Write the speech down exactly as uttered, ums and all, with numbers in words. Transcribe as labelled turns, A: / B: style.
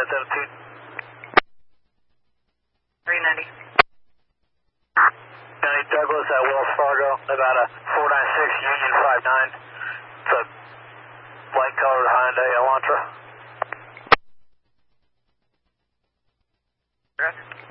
A: ten seventeen.
B: three ninety.
A: County Douglas at Wells Fargo, Nevada, four nine six Union five nine. It's a light colored Hyundai Elantra.
B: Correct.